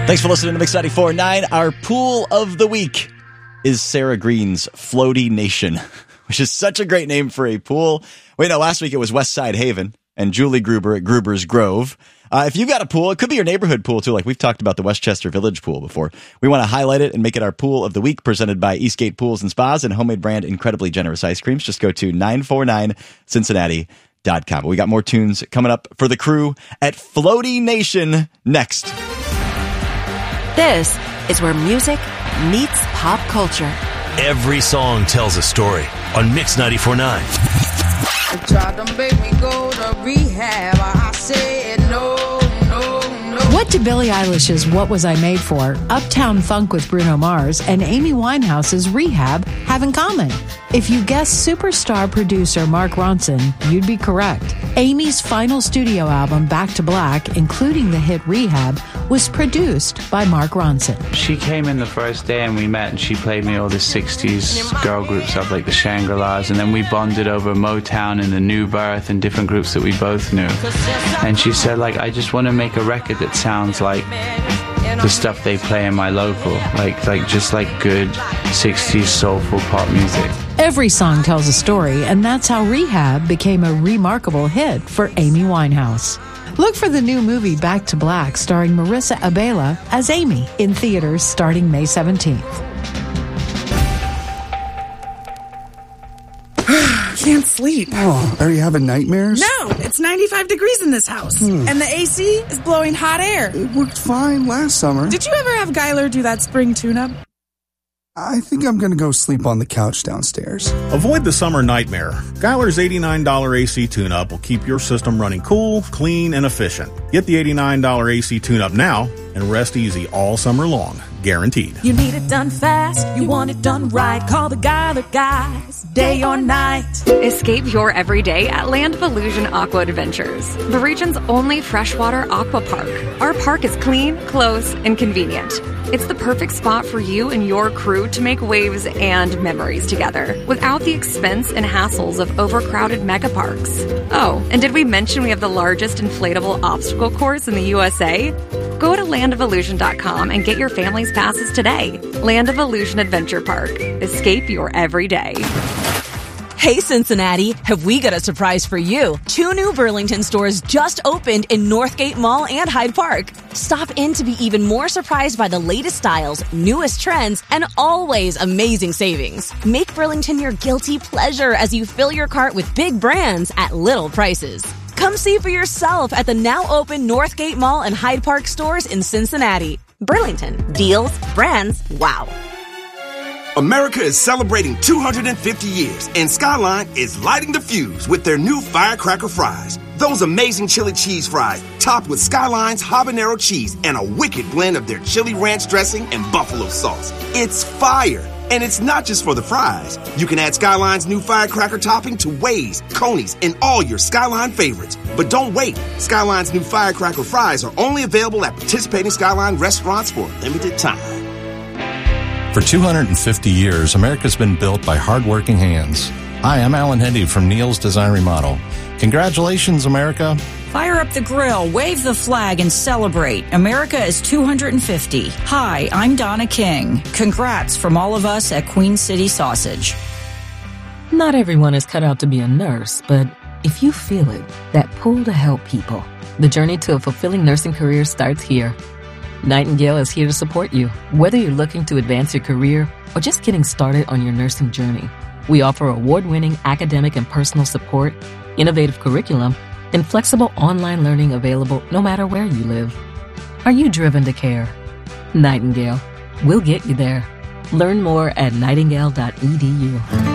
Thanks for listening to Mix 94.9. Our pool of the week is Sarah Green's Floaty Nation, which is such a great name for a pool. Wait, no, last week it was Westside Haven and Julie Gruber at Gruber's Grove. If you've got a pool, it could be your neighborhood pool too, like we've talked about the Westchester Village pool before. We want to highlight it and make it our pool of the week, presented by Eastgate Pools and Spas and homemade brand Incredibly Generous Ice Creams. Just go to 949cincinnati.com. But we got more tunes coming up for the crew at Floaty Nation next. This is where music meets pop culture. Every song tells a story on Mix 94.9. Tried to make me go to rehab. I said no. What do Billie Eilish's What Was I Made For, Uptown Funk with Bruno Mars, and Amy Winehouse's Rehab have in common? If you guessed superstar producer Mark Ronson, you'd be correct. Amy's final studio album, Back to Black, including the hit Rehab, was produced by Mark Ronson. She came in the first day and we met, and she played me all the 60s girl groups of like the Shangri-Las, and then we bonded over Motown and the New Birth and different groups that we both knew. And she said, like, I just want to make a record that sounds like the stuff they play in my local, like just like good 60s soulful pop music. Every song tells a story, and that's how Rehab became a remarkable hit for Amy Winehouse. Look for the new movie Back to Black, starring Marissa Abela as Amy, in theaters starting May 17th. Can't sleep. Oh, are you having nightmares? No, it's 95 degrees in this house. And the AC is blowing hot air. It worked fine last summer. Did you ever have Geiler do that spring tune-up? I think I'm going to go sleep on the couch downstairs. Avoid the summer nightmare. Geiler's $89 AC tune-up will keep your system running cool, clean, and efficient. Get the $89 AC tune-up now and rest easy all summer long. Guaranteed. You need it done fast, you want it done right. Call the Geiler guys, day or night. Escape your everyday at Land of Illusion Aqua Adventures, the region's only freshwater aqua park. Our park is clean, close, and convenient. It's the perfect spot for you and your crew to make waves and memories together without the expense and hassles of overcrowded mega parks. Oh, and did we mention we have the largest inflatable obstacle course in the USA? Go to landofillusion.com and get your family's passes today. Land of Illusion Adventure Park. Escape your everyday. Hey Cincinnati, have we got a surprise for you? 2 new Burlington stores just opened in Northgate Mall and Hyde Park. Stop in to be even more surprised by the latest styles, newest trends, and always amazing savings. Make Burlington your guilty pleasure as you fill your cart with big brands at little prices. Come see for yourself at the now open Northgate Mall and Hyde Park stores in Cincinnati. Burlington, deals, brands, wow. America is celebrating 250 years, and Skyline is lighting the fuse with their new firecracker fries. Those amazing chili cheese fries, topped with Skyline's habanero cheese and a wicked blend of their chili ranch dressing and buffalo sauce. It's fire, and it's not just for the fries. You can add Skyline's new firecracker topping to Waze, Coney's, and all your Skyline favorites. But don't wait. Skyline's new firecracker fries are only available at participating Skyline restaurants for a limited time. For 250 years, America's been built by hardworking hands. Hi, I'm Alan Hendy from Neal's Design Remodel. Congratulations, America. Fire up the grill, wave the flag, and celebrate. America is 250. Hi, I'm Donna King. Congrats from all of us at Queen City Sausage. Not everyone is cut out to be a nurse, but if you feel it, that pull to help people, the journey to a fulfilling nursing career starts here. Nightingale is here to support you, whether you're looking to advance your career or just getting started on your nursing journey. We offer award-winning academic and personal support, innovative curriculum, and flexible online learning available no matter where you live. Are you driven to care? Nightingale. We'll get you there. Learn more at nightingale.edu.